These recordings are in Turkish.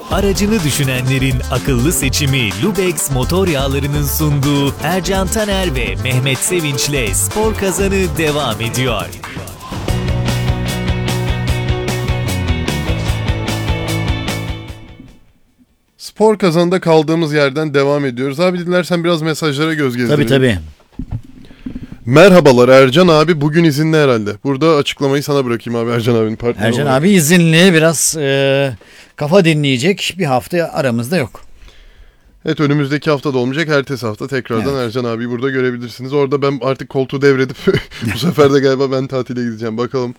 Aracını düşünenlerin akıllı seçimi Lubex Motor Yağları'nın sunduğu Ercan Taner ve Mehmet Sevinç'le Spor Kazanı devam ediyor. Spor Kazan'da kaldığımız yerden devam ediyoruz. Abi dilersen biraz mesajlara göz gezdirelim. Tabii. Merhabalar Ercan abi, bugün izinli herhalde. Burada açıklamayı sana bırakayım abi, Ercan abinin partneri Ercan olarak. abi izinli, biraz kafa dinleyecek bir hafta aramızda yok. Evet, önümüzdeki hafta da olmayacak, ertesi hafta tekrardan Evet. Ercan abiyi burada görebilirsiniz. Orada ben artık koltuğu devredip bu sefer de galiba ben tatile gideceğim, bakalım.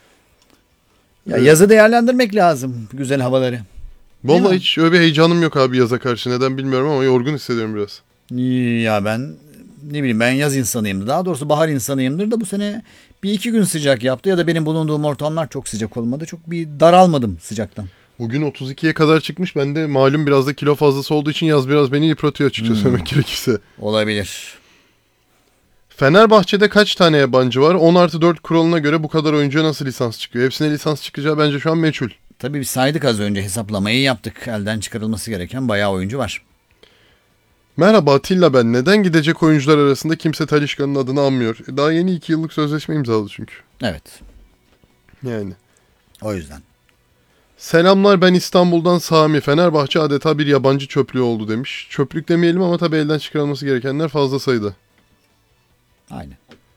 Ya yazı değerlendirmek lazım, güzel havaları. Vallahi hiç öyle bir heyecanım yok abi yaza karşı, neden bilmiyorum ama yorgun hissediyorum biraz. Ya ben ne bileyim, ben yaz insanıyımdır. Daha doğrusu bahar insanıyımdır da bu sene bir iki gün sıcak yaptı ya da benim bulunduğum ortamlar çok sıcak olmadı. Çok bir daralmadım sıcaktan. Bugün 32'ye kadar çıkmış, ben de malum biraz da kilo fazlası olduğu için yaz biraz beni yıpratıyor açıkçası söylemek gerekirse. Olabilir. Fenerbahçe'de kaç tane yabancı var? 10+4 kuralına göre bu kadar oyuncuya nasıl lisans çıkıyor? Hepsine lisans çıkacağı bence şu an meçhul. Tabii biz saydık az önce, hesaplamayı yaptık. Elden çıkarılması gereken bayağı oyuncu var. Merhaba Atilla ben. Neden gidecek oyuncular arasında kimse Talisca'nın adını anmıyor? Daha yeni 2 yıllık sözleşme imzaladı çünkü. Evet, Yani. o yüzden. Selamlar, ben İstanbul'dan Sami. Fenerbahçe adeta bir yabancı çöplüğü oldu demiş. Çöplük demeyelim ama tabii elden çıkarılması gerekenler fazla sayıda. Aynen.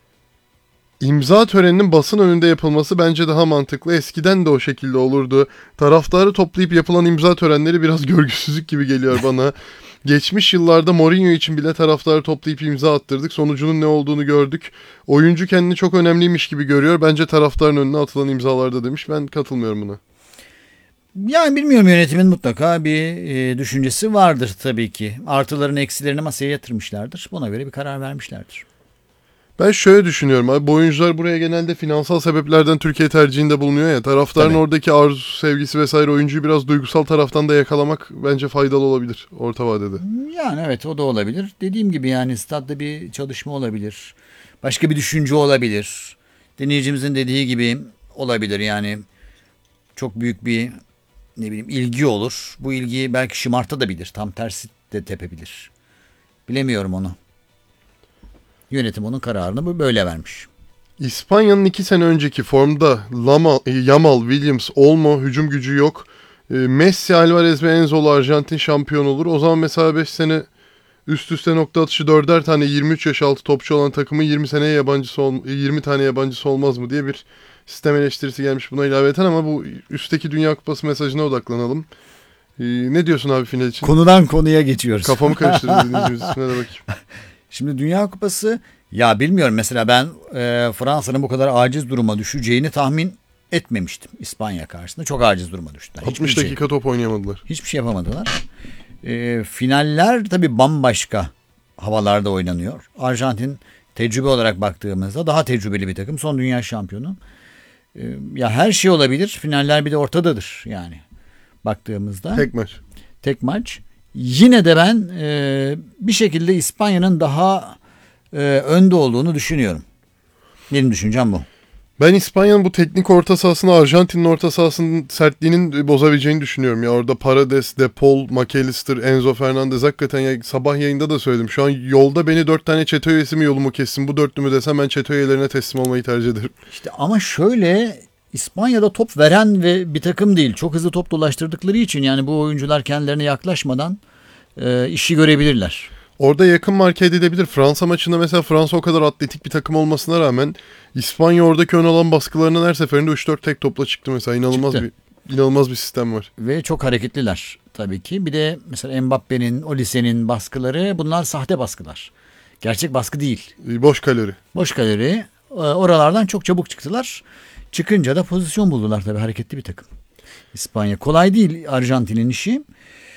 İmza töreninin basın önünde yapılması bence daha mantıklı. Eskiden de o şekilde olurdu. Taraftarı toplayıp yapılan imza törenleri biraz görgüsüzlük gibi geliyor bana. Geçmiş yıllarda Mourinho için bile taraftarı toplayıp imza attırdık. Sonucunun ne olduğunu gördük. Oyuncu kendini çok önemliymiş gibi görüyor. Bence taraftarın önüne atılan imzalarda demiş. Ben katılmıyorum buna. Yani bilmiyorum, yönetimin mutlaka bir düşüncesi vardır tabii ki. Artılarını eksilerini masaya yatırmışlardır. Buna göre bir karar vermişlerdir. Ben şöyle düşünüyorum abi. Bu oyuncular buraya genelde finansal sebeplerden Türkiye tercihinde bulunuyor ya. Taraftarın Tabii. oradaki arzu, sevgisi vesaire oyuncuyu biraz duygusal taraftan da yakalamak bence faydalı olabilir orta vadede. Yani evet, o da olabilir. Dediğim gibi yani statta bir çalışma olabilir. Başka bir düşünce olabilir. Dinleyicimizin dediği gibi olabilir yani. Çok büyük bir ne bileyim ilgi olur. Bu ilgiyi belki şımartabilir. Tam tersi de tepebilir. Bilemiyorum onu. Yönetim onun kararını böyle vermiş. İspanya'nın 2 sene önceki formda Yamal, Williams, Olmo, hücum gücü yok. Messi, Alvarez ve Enzo'lu Arjantin şampiyon olur. O zaman mesela 5 sene üst üste nokta atışı 4'er tane 23 yaş altı topçu olan takımın 20 tane yabancısı olmaz mı diye bir sistem eleştirisi gelmiş buna ilaveten, ama bu üstteki Dünya Kupası mesajına odaklanalım. Ne diyorsun abi final için? Konudan konuya geçiyoruz. Kafamı karıştırdı dinleyicimiz ismine de bakayım. Şimdi Dünya Kupası, ya bilmiyorum, mesela ben Fransa'nın bu kadar aciz duruma düşeceğini tahmin etmemiştim. İspanya karşısında çok aciz duruma düştüler. 60 dakika top oynayamadılar. Hiçbir şey yapamadılar. Finaller tabii bambaşka havalarda oynanıyor. Arjantin tecrübe olarak baktığımızda daha tecrübeli bir takım. Son dünya şampiyonu. Ya her şey olabilir. Finaller bir de ortadadır yani baktığımızda. Tek maç. Yine de ben bir şekilde İspanya'nın daha önde olduğunu düşünüyorum. Benim düşüncem bu. Ben İspanya'nın bu teknik orta sahasını Arjantin'in orta sahasının sertliğinin bozabileceğini düşünüyorum. Ya orada Paredes, De Paul, McAllister, Enzo Fernandez, hakikaten ya sabah yayında da söyledim. Şu an yolda beni 4 tane çete üyesi mi yolumu kessin, bu dörtlü mü desem ben çete üyelerine teslim olmayı tercih ederim. İşte ama şöyle, İspanya'da top veren ve bir takım değil. Çok hızlı top dolaştırdıkları için yani bu oyuncular kendilerine yaklaşmadan işi görebilirler. Orada yakın marke edilebilir. Fransa maçında mesela Fransa o kadar atletik bir takım olmasına rağmen İspanya oradaki ön alan baskılarının her seferinde 3-4 tek topla çıktı mesela. İnanılmaz bir sistem var. Ve çok hareketliler tabii ki. Bir de mesela Mbappe'nin, Olise'nin baskıları, bunlar sahte baskılar. Gerçek baskı değil. Boş kalori. Boş kalori. Oralardan çok çabuk çıktılar. Çıkınca da pozisyon buldular tabii, hareketli bir takım. İspanya kolay değil Arjantin'in işi.